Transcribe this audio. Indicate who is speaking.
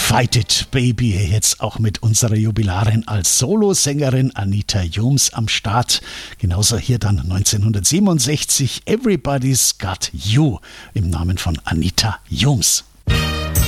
Speaker 1: Fight It, Baby, jetzt auch mit unserer Jubilarin als Solosängerin Anita Jooms am Start. Genauso hier dann 1967 Everybody's Got You im Namen von Anita Jooms.